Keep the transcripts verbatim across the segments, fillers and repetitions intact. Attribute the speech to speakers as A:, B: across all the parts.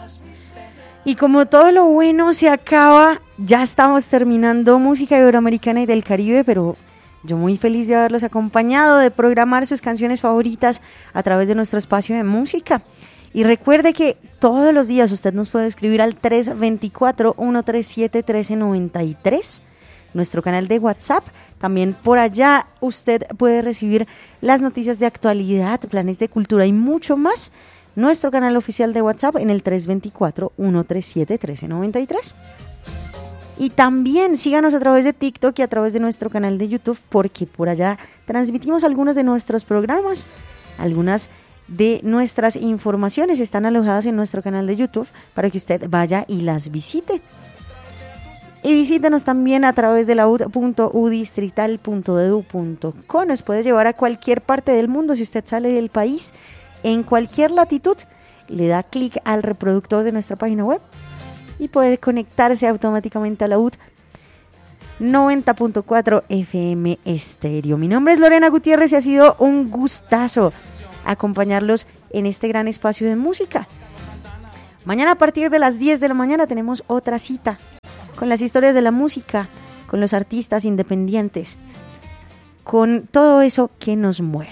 A: Y como todo lo bueno se acaba, ya estamos terminando música iberoamericana y del Caribe, pero yo muy feliz de haberlos acompañado, de programar sus canciones favoritas a través de nuestro espacio de música. Y recuerde que todos los días usted nos puede escribir al tres dos cuatro, uno tres siete, uno tres nueve tres, nuestro canal de WhatsApp. También por allá usted puede recibir las noticias de actualidad, planes de cultura y mucho más. Nuestro canal oficial de WhatsApp en el tres dos cuatro, uno tres siete, uno tres nueve tres. Y también síganos a través de TikTok y a través de nuestro canal de YouTube, porque por allá transmitimos algunos de nuestros programas. Algunas de nuestras informaciones están alojadas en nuestro canal de YouTube para que usted vaya y las visite. Y visítenos también a través de la u d punto u distrital punto e d u punto co. Nos puede llevar a cualquier parte del mundo si usted sale del país. En cualquier latitud, le da clic al reproductor de nuestra página web y puede conectarse automáticamente a la U D noventa punto cuatro F M Estéreo. Mi nombre es Lorena Gutiérrez y ha sido un gustazo acompañarlos en este gran espacio de música. Mañana a partir de las diez de la mañana tenemos otra cita con las historias de la música, con los artistas independientes, con todo eso que nos mueve.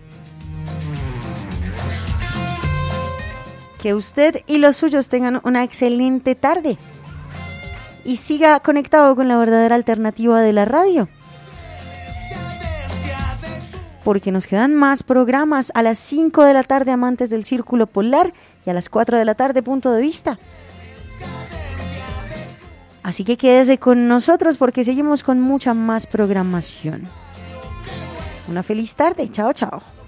A: Que usted y los suyos tengan una excelente tarde y siga conectado con la verdadera alternativa de la radio, porque nos quedan más programas a las cinco de la tarde, Amantes del Círculo Polar, y a las cuatro de la tarde, Punto de Vista. Así que quédese con nosotros porque seguimos con mucha más programación. Una feliz tarde. Chao, chao.